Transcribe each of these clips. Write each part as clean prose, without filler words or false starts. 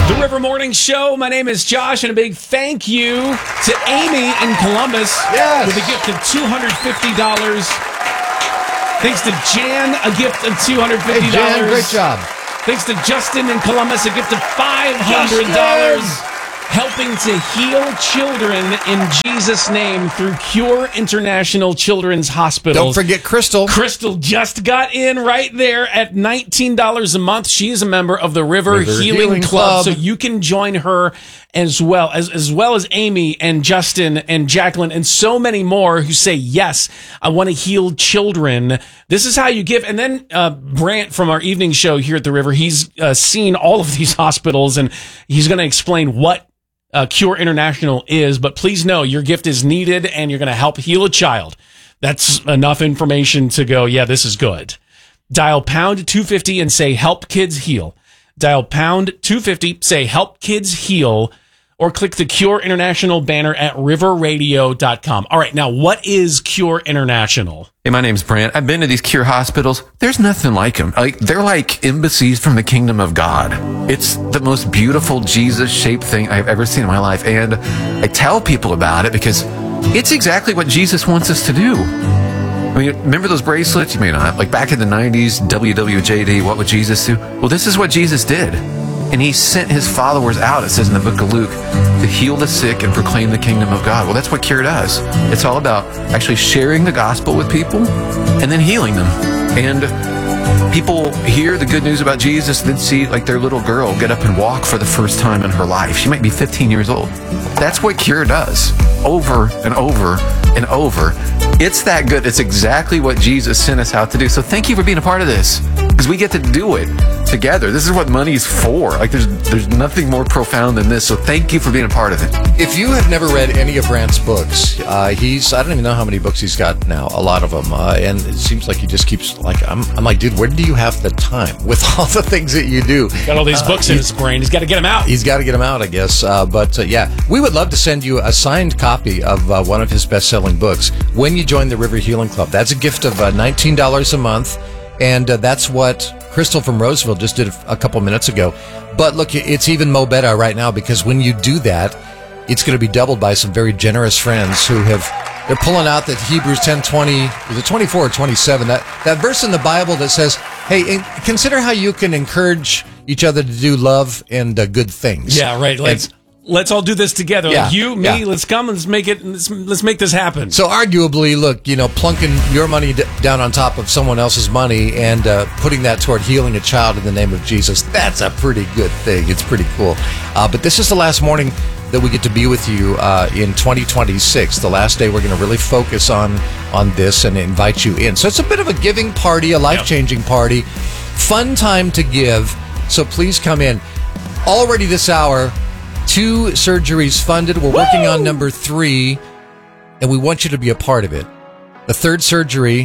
The River Morning Show. My name is Josh, and a big thank you to Amy in Columbus with a gift of $250. Thanks to Jan, a gift of $250. Hey, Jan, great job. Thanks to Justin in Columbus, a gift of $500. Helping to heal children in Jesus' name through Cure International Children's Hospital. Don't forget Crystal. Crystal just got in right there at $19 a month. She is a member of the River Healing Club, so you can join her as well as Amy and Justin and Jacqueline and so many more who say, yes, I want to heal children. This is how you give. And then Brant from our evening show here at the River, he's seen all of these hospitals, and he's going to explain what Cure International is, but please know your gift is needed and you're going to help heal a child. That's enough information to go, yeah, this is good. Dial pound 250 and say help kids heal. Dial pound 250, say help kids heal, or click the Cure International banner at riverradio.com. All right, now what is Cure International? Hey, my name's Brant. I've been to these Cure hospitals. There's nothing like them. They're like embassies from the kingdom of God. It's the most beautiful Jesus-shaped thing I've ever seen in my life. And I tell people about it because it's exactly what Jesus wants us to do. I mean, remember those bracelets? You may not. Like back in the 90s, WWJD, what would Jesus do? Well, this is what Jesus did. And he sent his followers out, it says in the book of Luke, to heal the sick and proclaim the kingdom of God. Well, that's what Cure does. It's all about actually sharing the gospel with people and then healing them. And people hear the good news about Jesus, then see like their little girl get up and walk for the first time in her life. She might be 15 years old. That's what Cure does over and over and over. It's that good. It's exactly what Jesus sent us out to do. So thank you for being a part of this, because we get to do it together. This is what money's for. Like there's nothing more profound than this. So thank you for being a part of it. If you have never read any of Brant's books, I don't even know how many books he's got now. A lot of them, and it seems like he just keeps like I'm like, dude, where do you have the time with all the things that you do? Got all these books in his brain. He's got to get them out. He's got to get them out, I guess. But yeah, we would love to send you a signed copy of one of his best-selling books when you join the River Healing Club. That's a gift of $19 a month, and that's what Crystal from Roseville just did a couple minutes ago. But look, it's even mo better right now, because when you do that, it's going to be doubled by some very generous friends who they're pulling out that Hebrews 10:20, is it 24 or 27, that verse in the Bible that says, hey, consider how you can encourage each other to do love and good things. Yeah, right. Let's all do this together. Yeah, like you, me, let's come and let's make this happen. So arguably, look, plunking your money down on top of someone else's money and putting that toward healing a child in the name of Jesus, that's a pretty good thing. It's pretty cool. But this is the last morning that we get to be with you in 2026. The last day we're going to really focus on this and invite you in. So it's a bit of a giving party, a life-changing party. Fun time to give. So please come in. Already this hour, 2 surgeries funded. We're working on number 3, and we want you to be a part of it. The 3rd surgery,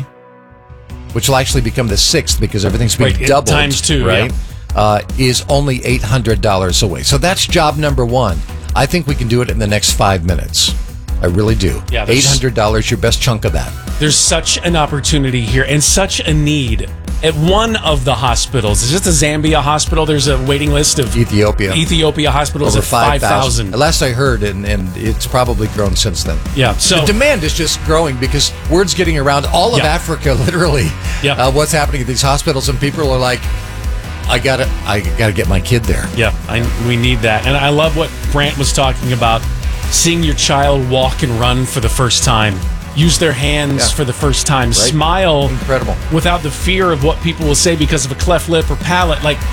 which will actually become the 6th because everything's being doubled. Times 2, right? Yeah. Is only $800 away. So that's job number 1. I think we can do it in the next 5 minutes. I really do. Yeah, $800, your best chunk of that. There's such an opportunity here and such a need. At one of the hospitals, it's just the Zambia hospital, there's a waiting list of Ethiopia hospitals over at 5,000. Last I heard, and it's probably grown since then. Yeah, so the demand is just growing because word's getting around all of Africa, literally. Yeah, what's happening at these hospitals, and people are like, I gotta get my kid there. Yeah, we need that, and I love what Brant was talking about: seeing your child walk and run for the first time. Use their hands for the first time. Right. Smile. Incredible. Without the fear of what people will say because of a cleft lip or palate. Like,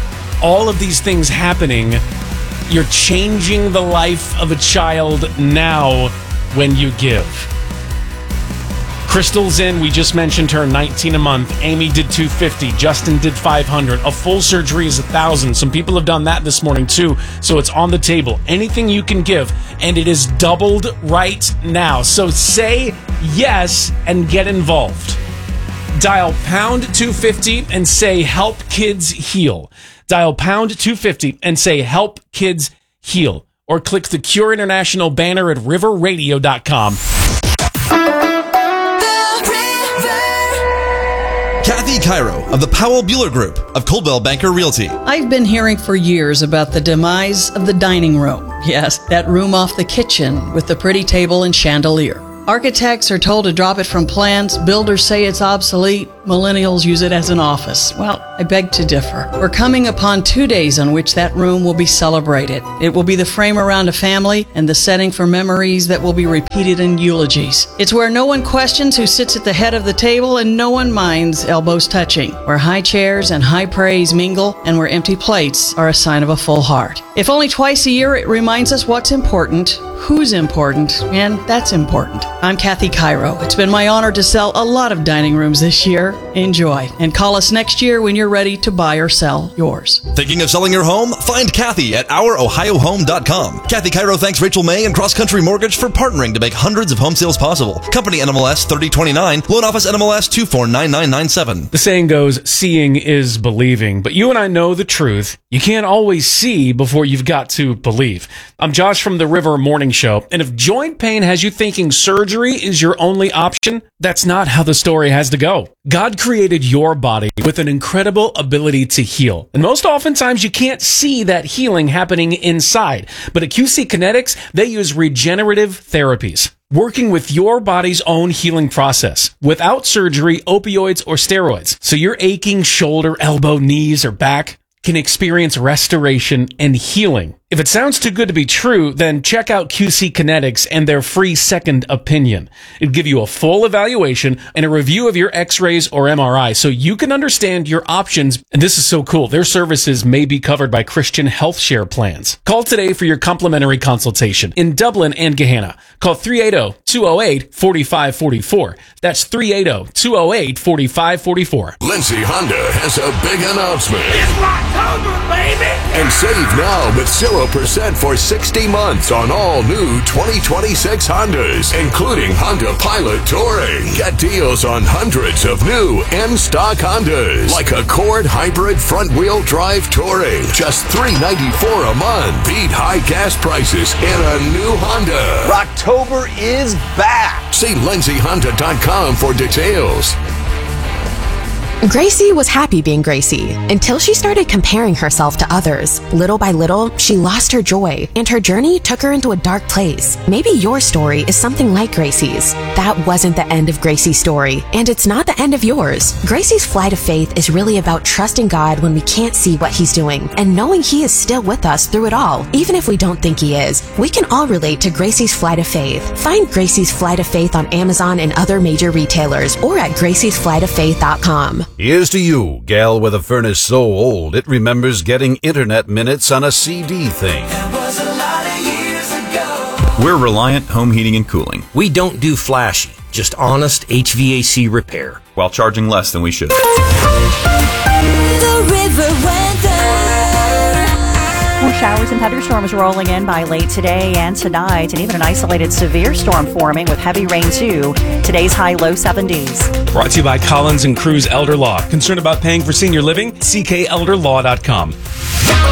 all of these things happening, you're changing the life of a child now when you give. Crystal's in. We just mentioned her, $19 a month. Amy did $250. Justin did $500. A full surgery is $1,000. Some people have done that this morning too, so it's on the table. Anything you can give, and it is doubled right now. So say yes and get involved. Dial pound 250 and say help kids heal. Dial pound 250 and say help kids heal. Or click the Cure International banner at riverradio.com. Kathy Cairo of the Powell Bueller Group of Coldwell Banker Realty. I've been hearing for years about the demise of the dining room. Yes, that room off the kitchen with the pretty table and chandelier. Architects are told to drop it from plans, builders say it's obsolete, millennials use it as an office. Well, I beg to differ. We're coming upon 2 days on which that room will be celebrated. It will be the frame around a family and the setting for memories that will be repeated in eulogies. It's where no one questions who sits at the head of the table and no one minds elbows touching, where high chairs and high praise mingle and where empty plates are a sign of a full heart. If only twice a year, it reminds us what's important, who's important, and that's important. I'm Kathy Cairo. It's been my honor to sell a lot of dining rooms this year. Enjoy. And call us next year when you're ready to buy or sell yours. Thinking of selling your home? Find Kathy at ourohiohome.com. Kathy Cairo thanks Rachel May and Cross Country Mortgage for partnering to make hundreds of home sales possible. Company NMLS 3029, Loan Office NMLS 249997. The saying goes, seeing is believing. But you and I know the truth. You can't always see before you've got to believe. I'm Josh from the River Morning Show. And if joint pain has you thinking surgery is your only option, that's not how the story has to go. God created your body with an incredible ability to heal. And most oftentimes you can't see that healing happening inside. But at QC Kinetics, they use regenerative therapies, working with your body's own healing process without surgery, opioids, or steroids. So your aching shoulder, elbow, knees, or back can experience restoration and healing. If it sounds too good to be true, then check out QC Kinetics and their free second opinion. It'll give you a full evaluation and a review of your x-rays or MRI so you can understand your options. And this is so cool. Their services may be covered by Christian Health Share plans. Call today for your complimentary consultation in Dublin and Gahanna. Call 380-208-4544. That's 380-208-4544. Lindsay Honda has a big announcement. It's October, baby! And save now with 0% for 60 months on all new 2026 Hondas, including Honda Pilot Touring. Get deals on hundreds of new in-stock Hondas, like Accord Hybrid Front-Wheel Drive Touring. Just $394 a month. Beat high gas prices in a new Honda. October is back! See LindsayHonda.com for details. Gracie was happy being Gracie until she started comparing herself to others. Little by little, she lost her joy, and her journey took her into a dark place. Maybe your story is something like Gracie's. That wasn't the end of Gracie's story, and it's not the end of yours. Gracie's Flight of Faith is really about trusting God when we can't see what He's doing, and knowing He is still with us through it all, even if we don't think He is. We can all relate to Gracie's Flight of Faith. Find Gracie's Flight of Faith on Amazon and other major retailers, or at graciesflightoffaith.com. Here's to you, gal with a furnace so old it remembers getting internet minutes on a CD thing. We're Reliant Home Heating and Cooling. We don't do flashy, just honest HVAC repair. While charging less than we should. The River Weather. More showers and thunderstorms rolling in by late today and tonight, and even an isolated severe storm forming with heavy rain too. Today's high low 70s. Brought to you by Collins and Cruz Elder Law. Concerned about paying for senior living? CKElderlaw.com.